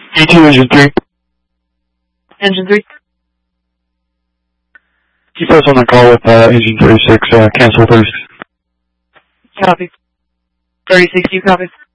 E2 engine 3. Engine 3. Keep us on the call with engine 36, cancel 36. Copy. 36, you copy?